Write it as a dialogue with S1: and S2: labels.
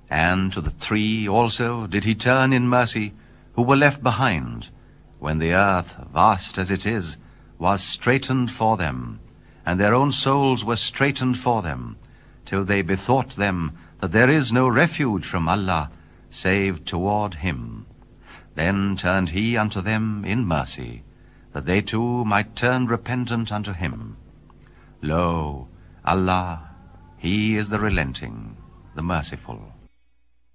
S1: And to the 3 also did he turn in mercy, who were left behind, when the earth, vast as it is, was straitened for them, and their own souls were straitened for them, till they bethought them that there is no refuge from Allah, save toward him. Then turned he unto them in mercy, that they too might turn repentant unto him. Lo, Allah, he is the relenting, the merciful.